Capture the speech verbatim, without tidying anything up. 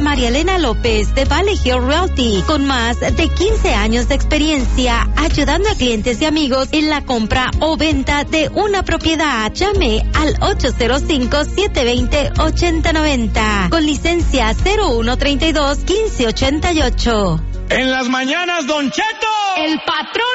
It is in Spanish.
María Elena López de Valley Hill Realty, con más de quince años de experiencia ayudando a clientes y amigos en la compra o venta de una propiedad. Llame al ocho cero cinco, siete dos cero, ocho cero nueve cero con licencia cero uno treinta y dos, quince ochenta y ocho. En las mañanas, Don Cheto, el patrón